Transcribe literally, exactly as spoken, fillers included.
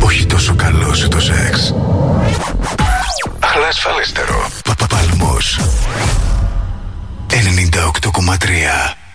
όχι τόσο καλό σε το σεξ, αλλά ασφαλέστερο. Παπαπαλμός ενενήντα οκτώ κόμμα τρία.